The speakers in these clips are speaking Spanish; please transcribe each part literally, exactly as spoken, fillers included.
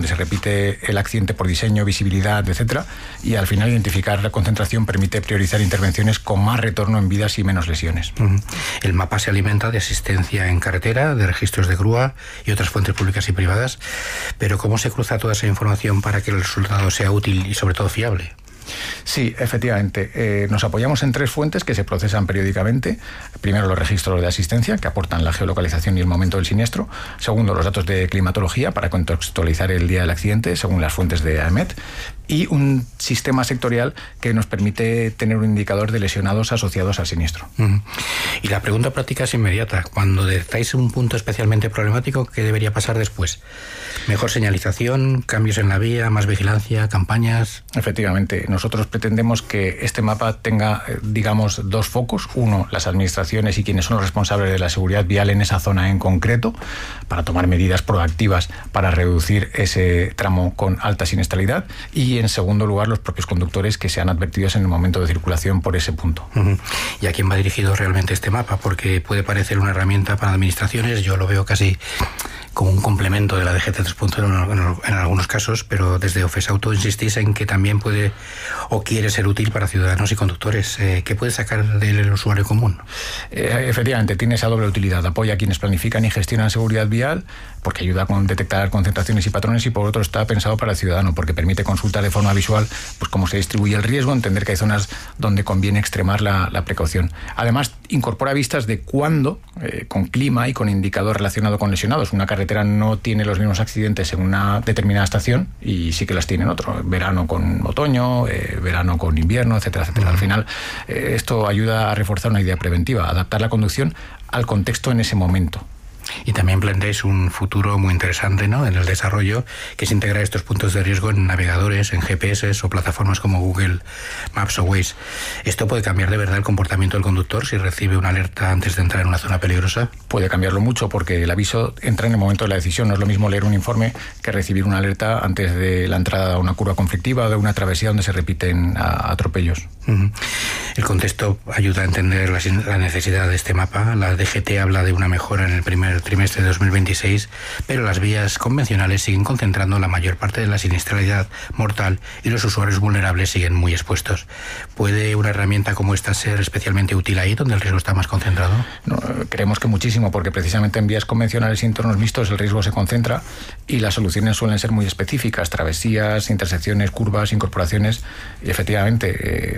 donde se repite el accidente por diseño, visibilidad, etcétera, y al final identificar la concentración permite priorizar intervenciones con más retorno en vidas y menos lesiones. Uh-huh. El mapa se alimenta de asistencia en carretera, de registros de grúa y otras fuentes públicas y privadas, pero ¿cómo se cruza toda esa información para que el resultado sea útil y sobre todo fiable? Sí, efectivamente. Eh, nos apoyamos en tres fuentes que se procesan periódicamente. Primero, los registros de asistencia, que aportan la geolocalización y el momento del siniestro. Segundo, los datos de climatología, para contextualizar el día del accidente, según las fuentes de A E M E T. Y un sistema sectorial que nos permite tener un indicador de lesionados asociados al siniestro. Uh-huh. Y la pregunta práctica es inmediata. Cuando detectáis un punto especialmente problemático, ¿qué debería pasar después? ¿Mejor señalización, cambios en la vía, más vigilancia, campañas? Efectivamente. Nosotros pretendemos que este mapa tenga, digamos, dos focos. Uno, las administraciones y quienes son los responsables de la seguridad vial en esa zona en concreto, para tomar medidas proactivas para reducir ese tramo con alta siniestralidad. Y en segundo lugar, los propios conductores que sean advertidos en el momento de circulación por ese punto. Uh-huh. ¿Y a quién va dirigido realmente este mapa? Porque puede parecer una herramienta para administraciones, yo lo veo casi como un complemento de la D G T tres punto cero en, en algunos casos, pero desde OFESAuto insistís en que también puede o quiere ser útil para ciudadanos y conductores. Eh, ¿Qué puede sacar del usuario común? Eh, efectivamente, tiene esa doble utilidad. Apoya a quienes planifican y gestionan seguridad vial, porque ayuda a detectar concentraciones y patrones, y por otro está pensado para el ciudadano, porque permite consultar de forma visual pues cómo se distribuye el riesgo, entender que hay zonas donde conviene extremar la, la precaución. Además, incorpora vistas de cuándo, eh, con clima y con indicador relacionado con lesionados. Una carretera no tiene los mismos accidentes en una determinada estación y sí que las tiene en otro. Verano con otoño, eh, verano con invierno, etcétera, etcétera. Uh-huh. Al final, eh, esto ayuda a reforzar una idea preventiva, adaptar la conducción al contexto en ese momento. Y también planteáis un futuro muy interesante, ¿no?, en el desarrollo, que es integrar estos puntos de riesgo en navegadores, en G P S o plataformas como Google Maps o Waze. ¿Esto puede cambiar de verdad el comportamiento del conductor si recibe una alerta antes de entrar en una zona peligrosa? Puede cambiarlo mucho, porque el aviso entra en el momento de la decisión. No es lo mismo leer un informe que recibir una alerta antes de la entrada a una curva conflictiva o de una travesía donde se repiten atropellos. Uh-huh. El contexto ayuda a entender la, la necesidad de este mapa. La D G T habla de una mejora en el primer trimestre de dos mil veintiséis, pero las vías convencionales siguen concentrando la mayor parte de la siniestralidad mortal y los usuarios vulnerables siguen muy expuestos. ¿Puede una herramienta como esta ser especialmente útil ahí, donde el riesgo está más concentrado? No, creemos que muchísimo, porque precisamente en vías convencionales y entornos mixtos el riesgo se concentra y las soluciones suelen ser muy específicas: travesías, intersecciones, curvas, incorporaciones. Y efectivamente, eh,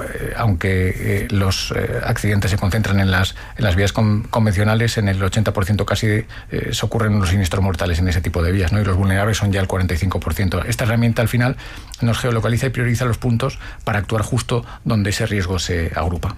aunque eh, los eh, accidentes se concentran en las, en las vías con, convencionales, en el ochenta por ciento casi eh, se ocurren los siniestros mortales en ese tipo de vías, ¿no? Y los vulnerables son ya el cuarenta y cinco por ciento. Esta herramienta al final nos geolocaliza y prioriza los puntos para actuar justo donde ese riesgo se agrupa.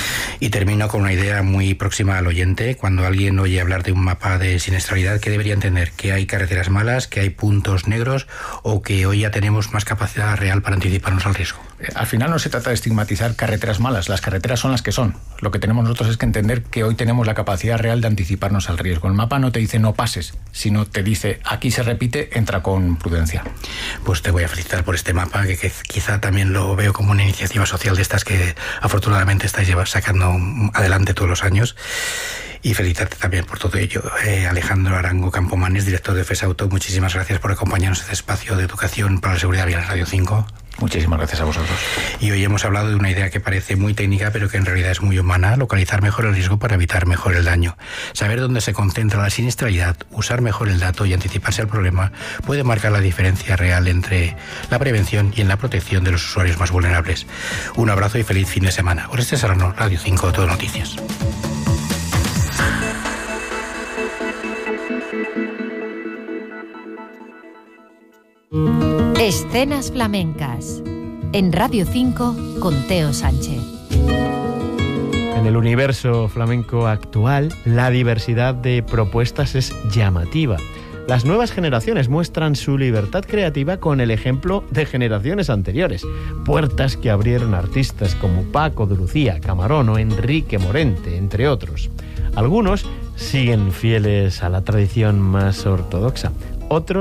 Y termino con una idea muy próxima al oyente. Cuando alguien oye hablar de un mapa de siniestralidad, ¿qué debería entender? ¿Que hay carreteras malas, que hay puntos negros, o que hoy ya tenemos más capacidad real para anticiparnos al riesgo? Al final no se trata de estigmatizar carreteras malas. Las carreteras son las que son. Lo que tenemos nosotros es que entender que hoy tenemos la capacidad real de anticiparnos al riesgo. El mapa no te dice no pases, sino te dice aquí se repite, entra con prudencia. Pues te voy a felicitar por este mapa, que, que quizá también lo veo como una iniciativa social de estas que afortunadamente estáis sacando adelante todos los años. Y felicitarte también por todo ello. Eh, Alejandro Arango Campomanes, director de OFESAuto, muchísimas gracias por acompañarnos en este espacio de educación para la seguridad vial en Radio cinco. Muchísimas gracias a vosotros. Y hoy hemos hablado de una idea que parece muy técnica, pero que en realidad es muy humana: localizar mejor el riesgo para evitar mejor el daño. Saber dónde se concentra la siniestralidad, usar mejor el dato y anticiparse al problema puede marcar la diferencia real entre la prevención y en la protección de los usuarios más vulnerables. Un abrazo y feliz fin de semana. Oreste Serrano, Radio cinco, Todo Noticias. Escenas flamencas en Radio cinco con Teo Sánchez. En el universo flamenco actual, la diversidad de propuestas es llamativa. Las nuevas generaciones muestran su libertad creativa con el ejemplo de generaciones anteriores. Puertas que abrieron artistas como Paco de Lucía, Camarón o Enrique Morente, entre otros. Algunos siguen fieles a la tradición más ortodoxa. Otros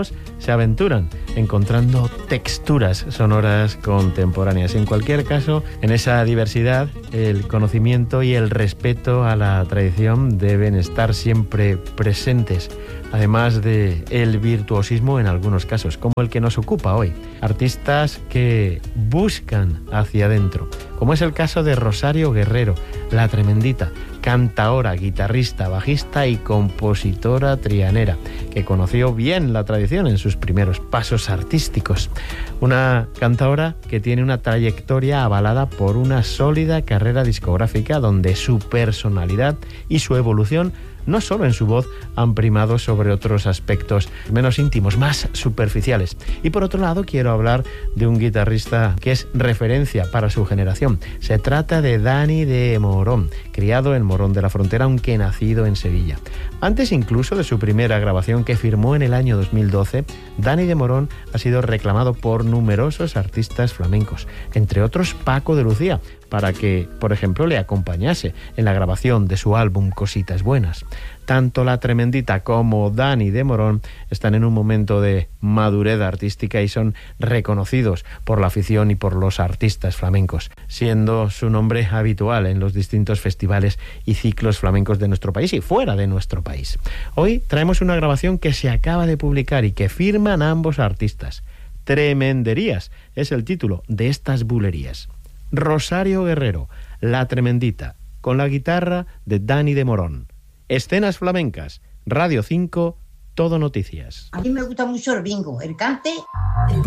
se aventuran encontrando texturas sonoras contemporáneas. En cualquier caso, en esa diversidad, el conocimiento y el respeto a la tradición deben estar siempre presentes, además de el virtuosismo en algunos casos, como el que nos ocupa hoy. Artistas que buscan hacia adentro, como es el caso de Rosario Guerrero, la tremendita, cantaora, guitarrista, bajista y compositora trianera, que conoció bien la tradición en sus primeros pasos artísticos. Una cantaora que tiene una trayectoria avalada por una sólida carrera discográfica donde su personalidad y su evolución, no solo en su voz, han primado sobre otros aspectos menos íntimos, más superficiales. Y por otro lado, quiero hablar de un guitarrista que es referencia para su generación. Se trata de Dani de Morón, criado en Morón de la Frontera, aunque nacido en Sevilla. Antes incluso de su primera grabación, que firmó en el año dos mil doce, Dani de Morón ha sido reclamado por numerosos artistas flamencos, entre otros Paco de Lucía, para que, por ejemplo, le acompañase en la grabación de su álbum Cositas Buenas. Tanto la tremendita como Dani de Morón están en un momento de madurez artística y son reconocidos por la afición y por los artistas flamencos, siendo su nombre habitual en los distintos festivales y ciclos flamencos de nuestro país y fuera de nuestro país. Hoy traemos una grabación que se acaba de publicar y que firman ambos artistas. Tremenderías es el título de estas bulerías. Rosario Guerrero, la tremendita, con la guitarra de Dani de Morón. Escenas flamencas, Radio cinco, Todo Noticias. A mí me gusta mucho el bingo, el cante.